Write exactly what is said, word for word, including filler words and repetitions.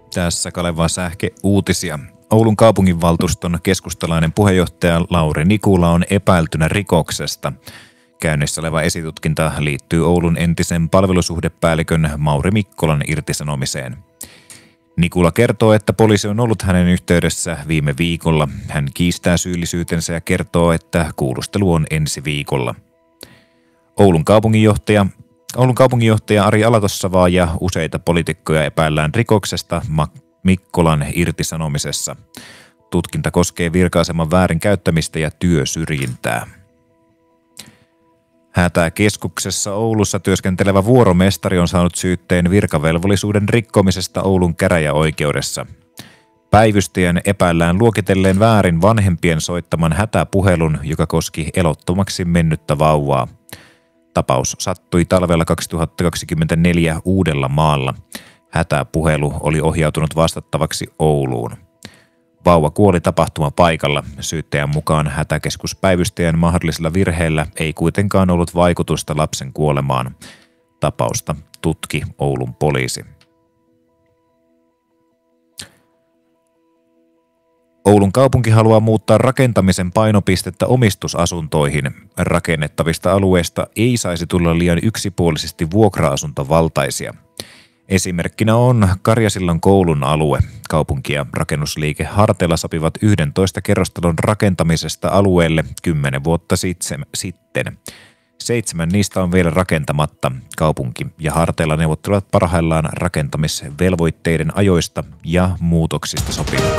Tässä Kalevan Sähke uutisia. Oulun kaupunginvaltuuston keskustalainen puheenjohtaja Lauri Nikula on epäiltynä rikoksesta. Käynnissä oleva esitutkinta liittyy Oulun entisen palvelusuhdepäällikön Mauri Mikkolan irtisanomiseen. Nikula kertoo, että poliisi on ollut hänen yhteydessä viime viikolla. Hän kiistää syyllisyytensä ja kertoo, että kuulustelu on ensi viikolla. Oulun kaupunginjohtaja Oulun kaupunginjohtaja Ari Alatossavaa ja useita poliitikkoja epäillään rikoksesta Mikkolan irtisanomisessa. Tutkinta koskee virka-aseman väärinkäyttämistä ja työsyrjintää. Hätäkeskuksessa Oulussa työskentelevä vuoromestari on saanut syytteen virkavelvollisuuden rikkomisesta Oulun käräjäoikeudessa. Päivystäjän epäillään luokitelleen väärin vanhempien soittaman hätäpuhelun, joka koski elottomaksi mennyttä vauvaa. Tapaus sattui talvella kaksituhattakaksikymmentäneljä Uudellamaalla. Hätäpuhelu oli ohjautunut vastattavaksi Ouluun. Vauva kuoli tapahtumapaikalla. Syyttäjän mukaan hätäkeskuspäivystäjän mahdollisella virheellä ei kuitenkaan ollut vaikutusta lapsen kuolemaan. Tapausta tutki Oulun poliisi. Oulun kaupunki haluaa muuttaa rakentamisen painopistettä omistusasuntoihin. Rakennettavista alueista ei saisi tulla liian yksipuolisesti vuokra-asuntovaltaisia. Esimerkkinä on Karjasillan koulun alue. Kaupunki ja rakennusliike Hartela sopivat yhdentoista kerrostalon rakentamisesta alueelle kymmenen vuotta sitten. Seitsemän niistä on vielä rakentamatta. Kaupunki ja Hartela neuvottelevat parhaillaan rakentamisvelvoitteiden ajoista ja muutoksista sopimukseen.